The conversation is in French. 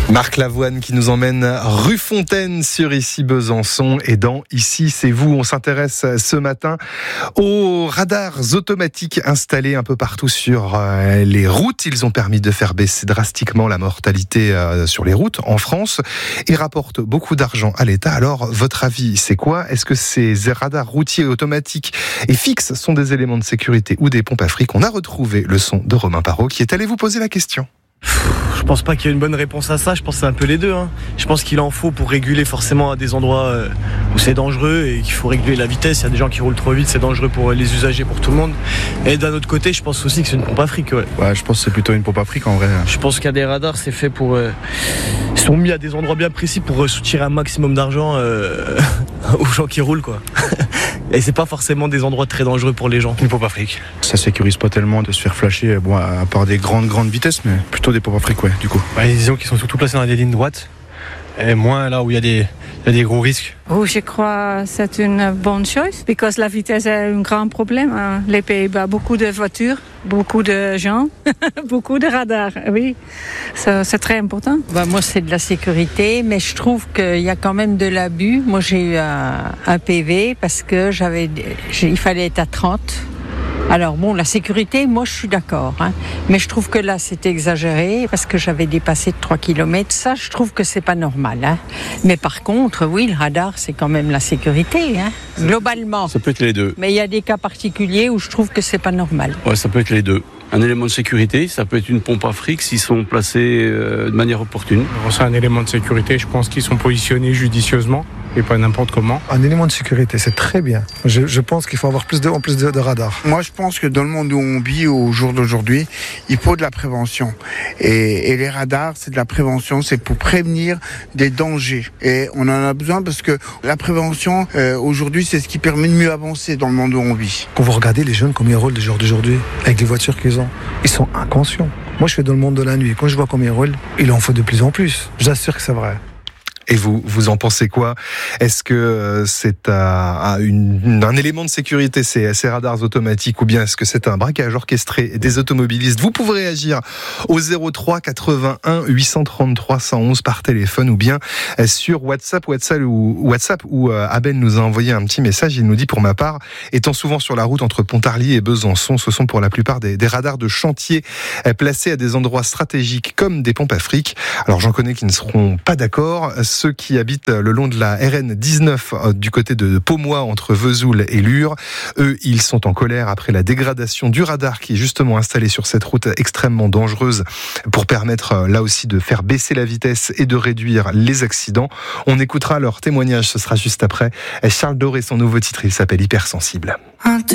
Marc Lavoine qui nous emmène rue Fontaine sur Ici Besançon, et dans Ici c'est vous, on s'intéresse ce matin aux radars automatiques installés un peu partout sur les routes. Ils ont permis de faire baisser drastiquement la mortalité sur les routes en France et rapportent beaucoup d'argent à l'État. Alors votre avis c'est quoi ? Est-ce que ces radars routiers automatiques et fixes sont des éléments de sécurité ou des pompes à fric ? On a retrouvé le son de Romain Parot qui est allé vous poser la question. Je pense pas qu'il y ait une bonne réponse à ça, je pense que c'est un peu les deux. Je pense qu'il en faut pour réguler forcément à des endroits où c'est dangereux et qu'il faut réguler la vitesse. Il y a des gens qui roulent trop vite, c'est dangereux pour les usagers, pour tout le monde. Et d'un autre côté, je pense aussi que c'est une pompe à fric. Ouais, je pense que c'est plutôt une pompe à fric en vrai. Je pense qu'il y a des radars, c'est fait pour... Ils sont mis à des endroits bien précis pour soutirer un maximum d'argent aux gens qui roulent, quoi. Et c'est pas forcément des endroits très dangereux pour les gens. Une pompe à fric. Ça sécurise pas tellement de se faire flasher, bon, à part des grandes vitesses, mais plutôt des pompes à fric, ouais, du coup. Disons qu'ils sont surtout placés dans des lignes droites, et moins là où il y a des gros risques. Oh, je crois que c'est une bonne chose, parce que la vitesse est un grand problème. Les Pays-Bas, beaucoup de voitures, beaucoup de gens, beaucoup de radars, oui. C'est très important. Moi, c'est de la sécurité, mais je trouve qu'il y a quand même de l'abus. Moi, j'ai eu un PV parce que il fallait être à 30. Alors bon, la sécurité, moi je suis d'accord, mais je trouve que là c'est exagéré parce que j'avais dépassé de 3 km, ça je trouve que c'est pas normal. Mais par contre, oui, le radar c'est quand même la sécurité, globalement. Ça peut être les deux. Mais il y a des cas particuliers où je trouve que c'est pas normal. Ouais, ça peut être les deux. Un élément de sécurité, ça peut être une pompe à fric s'ils sont placés de manière opportune. C'est un élément de sécurité, je pense qu'ils sont positionnés judicieusement et pas n'importe comment. Un élément de sécurité, c'est très bien. Je pense qu'il faut avoir plus de radars. Moi, je pense que dans le monde où on vit au jour d'aujourd'hui, il faut de la prévention. Et les radars, c'est de la prévention, c'est pour prévenir des dangers. Et on en a besoin parce que la prévention, aujourd'hui, c'est ce qui permet de mieux avancer dans le monde où on vit. Quand vous regardez les jeunes comme ils roulent les jours d'aujourd'hui, avec les voitures qu'ils ont, ils sont inconscients. Moi, je fais dans le monde de la nuit. Quand je vois comme ils roulent, il en faut de plus en plus. J'assure que c'est vrai. Et vous en pensez quoi ? Est-ce que c'est un élément de sécurité, ces radars automatiques, ou bien est-ce que c'est un braquage orchestré des automobilistes ? Vous pouvez réagir au 03 81 833 111 par téléphone, ou bien sur WhatsApp où Abel nous a envoyé un petit message. Il nous dit: pour ma part, étant souvent sur la route entre Pontarlier et Besançon, ce sont pour la plupart des radars de chantier placés à des endroits stratégiques comme des pompes à fric. Alors j'en connais qui ne seront pas d'accord. Ceux qui habitent le long de la RN 19 du côté de Pomois entre Vesoul et Lure, eux, ils sont en colère après la dégradation du radar qui est justement installé sur cette route extrêmement dangereuse pour permettre là aussi de faire baisser la vitesse et de réduire les accidents. On écoutera leur témoignage, ce sera juste après. Charles Doré, son nouveau titre, il s'appelle Hypersensible.